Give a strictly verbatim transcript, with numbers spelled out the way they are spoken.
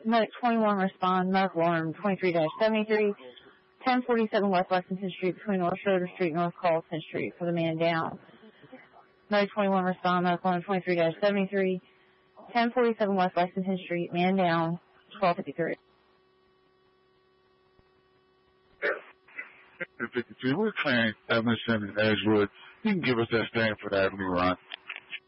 Medic twenty-one, respond. Medical alarm twenty-three dash seventy-three. ten forty-seven West Lexington Street between North Schroeder Street and North Carlton Street for the man down. Medic twenty-one, respond. Medical alarm twenty-three dash seventy-three. ten forty-seven West Lexington Street, man down, twelve fifty-three. fifty-three, we're clearing Evanston and Edgewood. You can give us that Stanford Avenue run.